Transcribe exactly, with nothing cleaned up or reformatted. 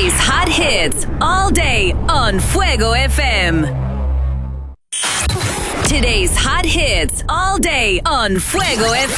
Today's hot hits all day on Fuego F M. Today's hot hits all day on Fuego F